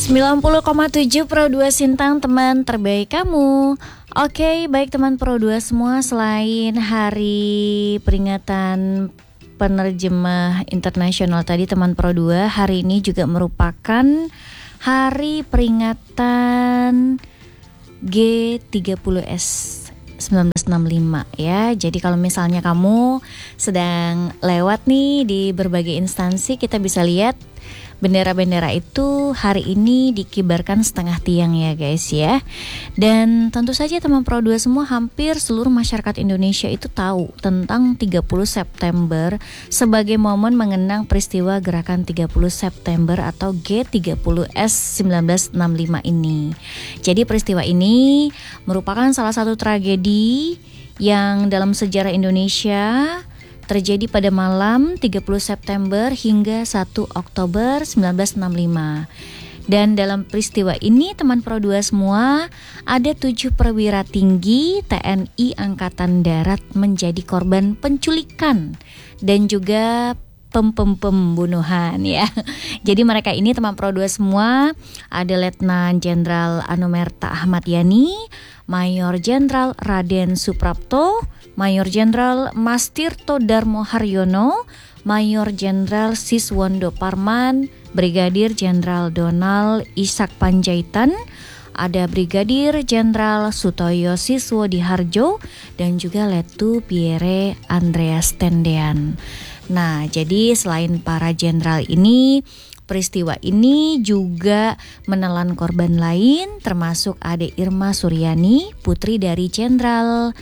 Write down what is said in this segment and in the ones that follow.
90,7 Pro 2 Sintang, teman terbaik kamu. Oke, baik teman Pro 2 semua, selain hari peringatan penerjemah internasional tadi teman Pro 2, hari ini juga merupakan hari peringatan G30S 1965 ya. Jadi kalau misalnya kamu sedang lewat nih di berbagai instansi, kita bisa lihat bendera-bendera itu hari ini dikibarkan setengah tiang ya guys ya. Dan tentu saja teman Pro 2 semua, hampir seluruh masyarakat Indonesia itu tahu tentang 30 September sebagai momen mengenang peristiwa gerakan 30 September atau G30S 1965 ini. Jadi peristiwa ini merupakan salah satu tragedi yang dalam sejarah Indonesia terjadi pada malam 30 September hingga 1 Oktober 1965. Dan dalam peristiwa ini teman Pro 2 semua, ada 7 perwira tinggi TNI Angkatan Darat menjadi korban penculikan dan juga pembunuhan ya. Jadi mereka ini teman Pro 2 semua, ada Letnan Jenderal Anumerta Ahmad Yani, Mayor Jenderal Raden Suprapto, Mayor Jenderal Mastirto Darmo Haryono, Mayor Jenderal Siswondo Parman, Brigadir Jenderal Donald Ishak Panjaitan, ada Brigadir Jenderal Sutoyo Siswodiharjo, dan juga Letu Pierre Andreas Tendean. Nah, jadi selain para jenderal ini, peristiwa ini juga menelan korban lain, termasuk Ade Irma Suryani, putri dari Jenderal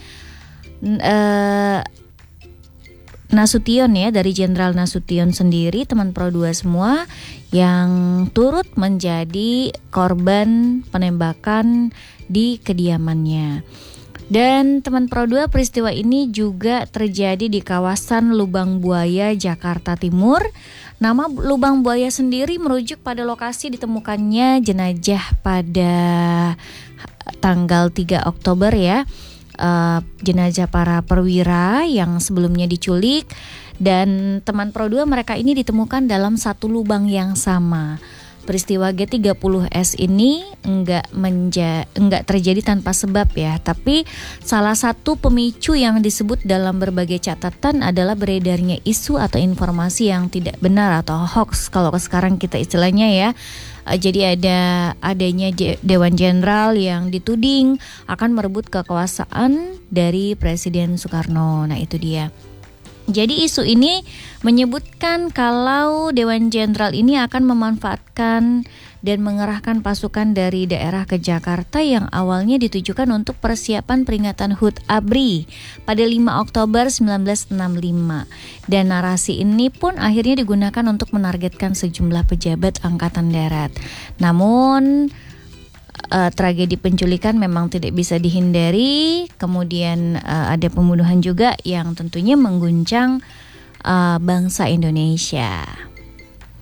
Nasution ya, dari Jenderal Nasution sendiri teman Pro 2 semua, yang turut menjadi korban penembakan di kediamannya. Dan teman Pro 2, peristiwa ini juga terjadi di kawasan Lubang Buaya, Jakarta Timur. Nama Lubang Buaya sendiri merujuk pada lokasi ditemukannya jenazah pada tanggal 3 Oktober ya. Jenazah para perwira yang sebelumnya diculik, dan teman Pro 2, mereka ini ditemukan dalam satu lubang yang sama. Peristiwa G30S ini enggak terjadi tanpa sebab ya, tapi salah satu pemicu yang disebut dalam berbagai catatan adalah beredarnya isu atau informasi yang tidak benar atau hoax kalau sekarang kita istilahnya ya. Jadi adanya Dewan Jenderal yang dituding akan merebut kekuasaan dari Presiden Soekarno. Nah itu dia. Jadi isu ini menyebutkan kalau Dewan Jenderal ini akan memanfaatkan dan mengerahkan pasukan dari daerah ke Jakarta yang awalnya ditujukan untuk persiapan peringatan HUT ABRI pada 5 Oktober 1965. Dan narasi ini pun akhirnya digunakan untuk menargetkan sejumlah pejabat Angkatan Darat. Namun tragedi penculikan memang tidak bisa dihindari. Kemudian ada pembunuhan juga yang tentunya mengguncang bangsa Indonesia.